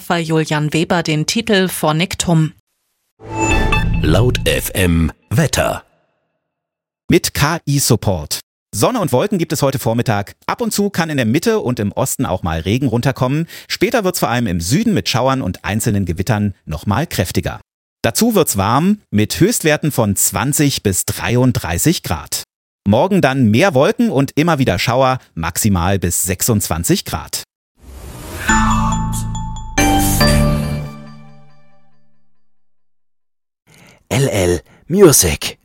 Raphael Julian Weber den Titel Fornictum. Laut FM Wetter. Mit KI-Support. Sonne und Wolken gibt es heute Vormittag. Ab und zu kann in der Mitte und im Osten auch mal Regen runterkommen. Später wird es vor allem im Süden mit Schauern und einzelnen Gewittern nochmal kräftiger. Dazu wird's warm mit Höchstwerten von 20 bis 33 Grad. Morgen dann mehr Wolken und immer wieder Schauer, maximal bis 26 Grad. LL Music.